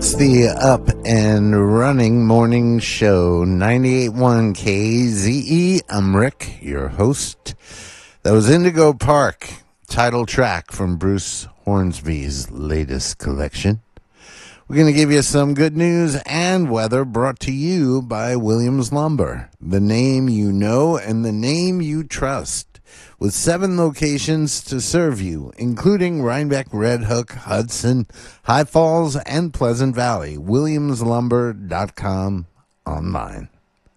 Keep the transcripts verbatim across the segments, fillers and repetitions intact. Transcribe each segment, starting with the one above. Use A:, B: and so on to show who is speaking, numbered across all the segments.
A: It's the Up and Running Morning Show, ninety-eight point one K Z E. I'm Rick, your host. That was Indigo Park, title track from Bruce Hornsby's latest collection. We're going to give you some good news and weather brought to you by Williams Lumber, the name you know and the name you trust. With seven locations to serve you, including Rhinebeck, Red Hook, Hudson, High Falls, and Pleasant Valley. Williams Lumber dot com online.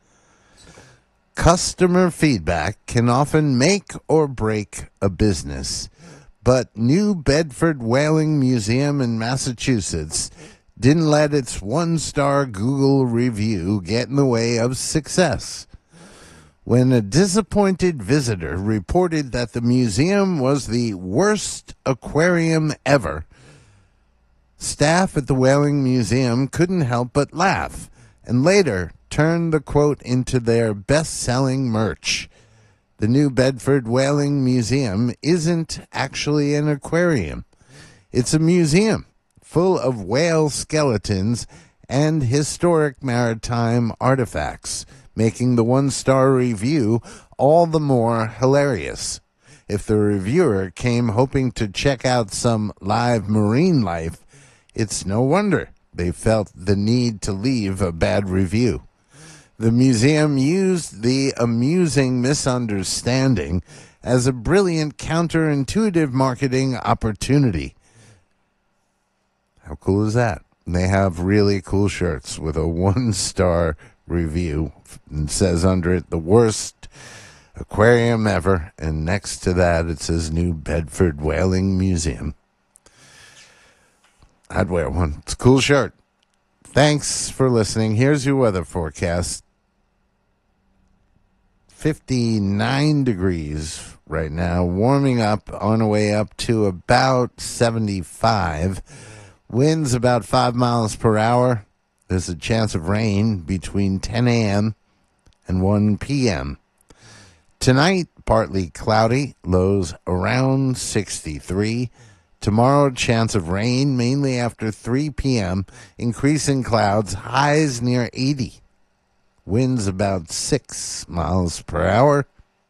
A: Customer feedback can often make or break a business, but New Bedford Whaling Museum in Massachusetts didn't let its one-star Google review get in the way of success. When a disappointed visitor reported that the museum was the worst aquarium ever, staff at the Whaling Museum couldn't help but laugh and later turned the quote into their best-selling merch. The New Bedford Whaling Museum isn't actually an aquarium. It's a museum full of whale skeletons and historic maritime artifacts, making the one-star review all the more hilarious. If the reviewer came hoping to check out some live marine life, it's no wonder they felt the need to leave a bad review. The museum used the amusing misunderstanding as a brilliant counterintuitive marketing opportunity. How cool is that? They have really cool shirts with a one-star review. It says under it, the worst aquarium ever. And next to that, it says New Bedford Whaling Museum. I'd wear one. It's a cool shirt. Thanks for listening. Here's your weather forecast. fifty-nine degrees right now. Warming up on our way up to about seventy-five. Winds about five miles per hour. There's a chance of rain between ten a.m. and one p.m. Tonight, partly cloudy, lows around sixty-three. Tomorrow, chance of rain, mainly after three p.m. Increasing clouds, highs near eighty. Winds about six miles per hour.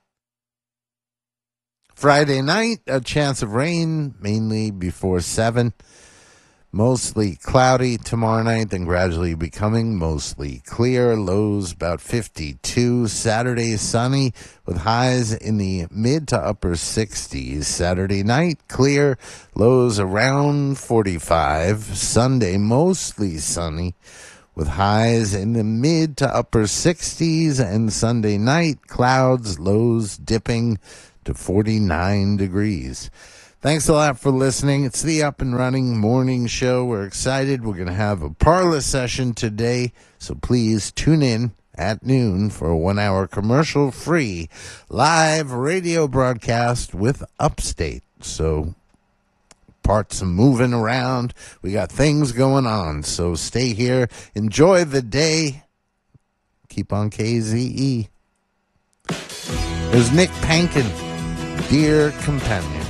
A: Friday night, a chance of rain, mainly before seven. Mostly cloudy tomorrow night, then gradually becoming mostly clear. Lows about fifty-two. Saturday sunny with highs in the mid to upper sixties. Saturday night clear. Lows around forty-five. Sunday mostly sunny with highs in the mid to upper sixties. And Sunday night clouds, lows dipping to forty-nine degrees. Thanks a lot for listening. It's the Up and Running Morning Show. We're excited. We're going to have a parlor session today, so please tune in at noon for a one-hour commercial-free live radio broadcast with Upstate. So parts are moving around. We got things going on, so stay here. Enjoy the day. Keep on K Z E. There's Nick Pankin, Dear Companion.